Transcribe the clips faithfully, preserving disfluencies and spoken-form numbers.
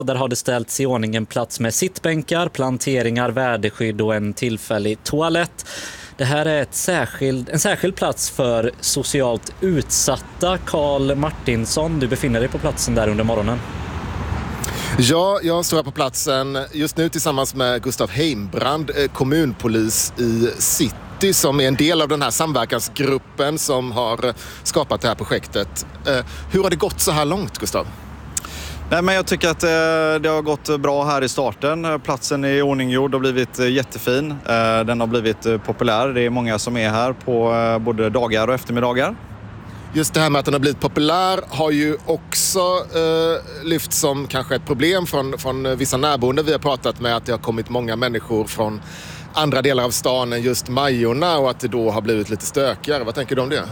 Där har det ställts i ordning en plats med sittbänkar, planteringar, väderskydd och en tillfällig toalett. Det här är ett särskild, en särskild plats för socialt utsatta. Karl Martinsson, du befinner dig på platsen där under morgonen. Ja, jag står här på platsen just nu tillsammans med Gustav Heimbrand, kommunpolis i City, som är en del av den här samverkansgruppen som har skapat det här projektet. Hur har det gått så här långt, Gustav? Nej, men jag tycker att det har gått bra här i starten. Platsen är i ordninggjord och blivit jättefin. Den har blivit populär. Det är många som är här på både dagar och eftermiddagar. Just det här med att den har blivit populär har ju också eh, lyfts som kanske ett problem från, från vissa närboende. Vi har pratat med att det har kommit många människor från andra delar av stan än just Majorna och att det då har blivit lite stökigare. Vad tänker du om det?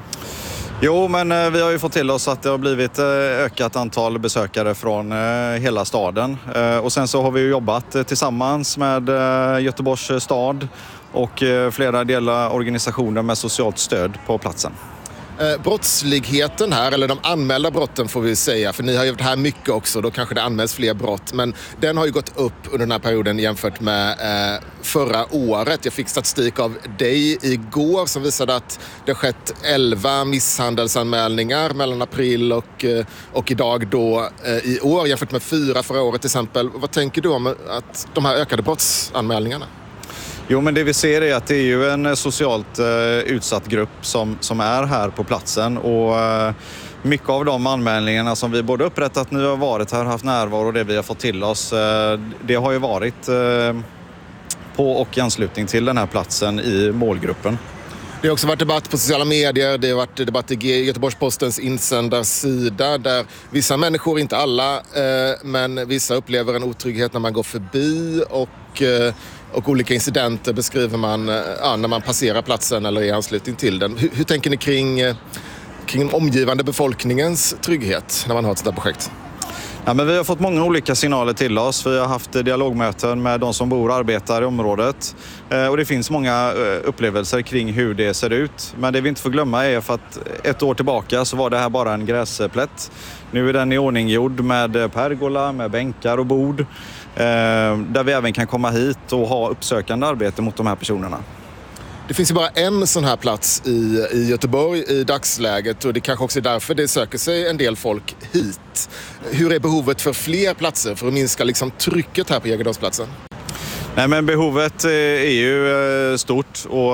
Jo, men vi har ju fått till oss att det har blivit ökat antal besökare från hela staden. Och sen så har vi ju jobbat tillsammans med Göteborgs stad och flera delar organisationer med socialt stöd på platsen. Eh, brottsligheten här, eller de anmälda brotten får vi säga, för ni har gjort här mycket också, då kanske det anmäls fler brott, men den har ju gått upp under den här perioden jämfört med eh, förra året. Jag fick statistik av dig igår som visade att det har skett elva misshandelsanmälningar mellan april och, eh, och idag då eh, i år jämfört med fyra förra året till exempel. Vad tänker du om att de här ökade brottsanmälningarna? Jo, men det vi ser är att det är ju en socialt eh, utsatt grupp som, som är här på platsen och eh, mycket av de anmälningarna som vi både upprättat nu har varit här, haft närvaro och det vi har fått till oss, eh, det har ju varit eh, på och i anslutning till den här platsen i målgruppen. Det har också varit debatt på sociala medier, det har varit debatt i Göteborgs-Postens insändarsida där vissa människor, inte alla, eh, men vissa upplever en otrygghet när man går förbi och, eh, och olika incidenter beskriver man ja, när man passerar platsen eller i anslutning till den. Hur, hur tänker ni kring, kring omgivande befolkningens trygghet när man har ett sådant här projekt? Ja, men vi har fått många olika signaler till oss. Vi har haft dialogmöten med de som bor och arbetar i området. Eh, och det finns många eh, upplevelser kring hur det ser ut. Men det vi inte får glömma är för att ett år tillbaka så var det här bara en gräsplätt. Nu är den i ordninggjord med pergola, med bänkar och bord. Eh, där vi även kan komma hit och ha uppsökande arbete mot de här personerna. Det finns ju bara en sån här plats i, i Göteborg i dagsläget och det kanske också är därför det söker sig en del folk hit. Hur är behovet för fler platser för att minska liksom trycket här på Jägerdalsplatsen? Nej, men behovet är ju stort och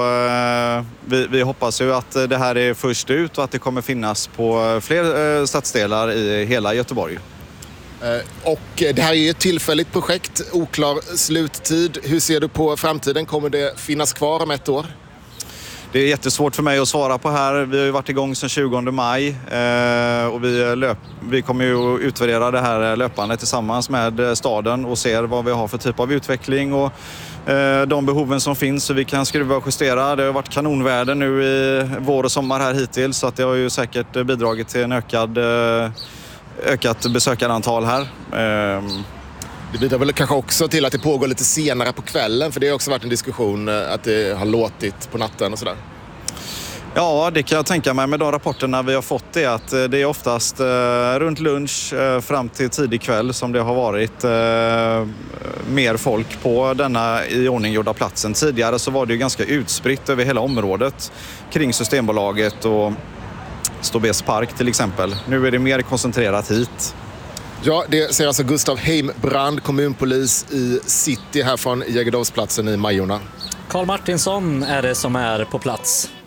vi, vi hoppas ju att det här är först ut och att det kommer finnas på fler stadsdelar i hela Göteborg. Och det här är ett tillfälligt projekt, oklar sluttid. Hur ser du på framtiden? Kommer det finnas kvar om ett år? Det är jättesvårt för mig att svara på här. Vi har ju varit igång sedan tjugonde maj och vi, löp, vi kommer ju utvärdera det här löpande tillsammans med staden och ser vad vi har för typ av utveckling och de behoven som finns så vi kan skruva och justera. Det har varit kanonväder nu i vår och sommar här hittills så att det har ju säkert bidragit till en ökad ökat besökarantal här. Det bidrar väl kanske också till att det pågår lite senare på kvällen, för det har också varit en diskussion att det har låtit på natten och sådär. Ja, det kan jag tänka mig med de rapporterna vi har fått det att det är oftast eh, runt lunch eh, fram till tidig kväll som det har varit eh, mer folk på denna i ordninggjorda platsen. Tidigare så var det ju ganska utspritt över hela området kring Systembolaget och Ståbes park till exempel. Nu är det mer koncentrerat hit. Ja, det säger alltså Gustav Heimbrand, kommunpolis i City här från Jägerdalsplatsen i Majorna. Karl Martinsson är det som är på plats.